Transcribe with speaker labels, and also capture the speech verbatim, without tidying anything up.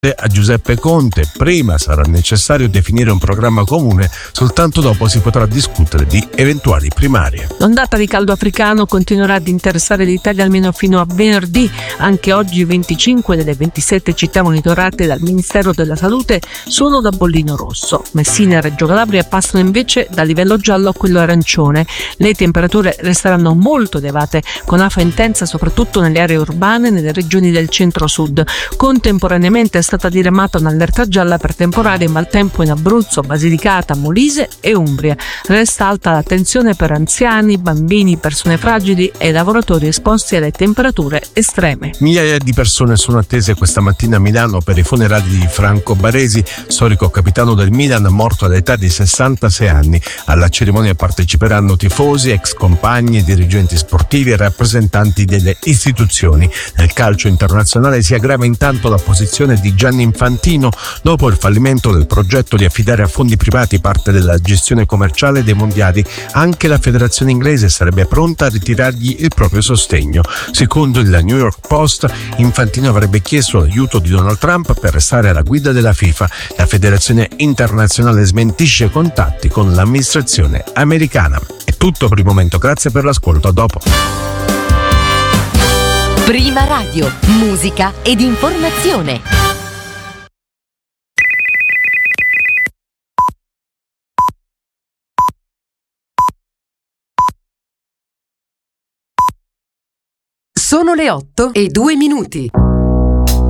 Speaker 1: a Giuseppe Conte: prima sarà necessario definire un programma comune, soltanto dopo si potrà discutere di eventuali primarie.
Speaker 2: L'ondata di caldo africano continuerà ad interessare l'Italia almeno fino a venerdì. Anche oggi venticinque delle ventisette città monitorate dal Ministero della Salute sono da bollino rosso. Messina e Reggio Calabria passano invece dal livello giallo a quello arancione. Le temperature resteranno molto elevate, con afa intensa soprattutto nelle aree urbane e nelle regioni del centro-sud. Contemporaneamente è stata diramata un'allerta gialla per temporali e maltempo in Abruzzo, Basilicata, Molise e Umbria. Resta alta l'attenzione per anziani, bambini, persone fragili e lavoratori esposti alle temperature estreme.
Speaker 1: Migliaia di persone sono attese questa mattina a Milano per i funerali di Franco Baresi, storico capitano del Milan morto all'età di sessantasei anni. Alla cerimonia parteciperanno tifosi, ex compagni, dirigenti sportivi e rappresentanti delle istituzioni. Nel calcio internazionale si aggrava intanto la posizione di Gianni Infantino dopo il fallimento del progetto di affidare a fondi privati parte della gestione commerciale dei mondiali. Anche la federazione inglese sarebbe pronta a ritirargli il proprio sostegno. Secondo il New York Post, Infantino avrebbe chiesto l'aiuto di Donald Trump per restare alla guida della FIFA. La federazione internazionale smentisce contatti con l'amministrazione americana. È tutto per il momento, grazie per l'ascolto, a dopo.
Speaker 3: Prima Radio, musica ed informazione. Sono le otto e due minuti.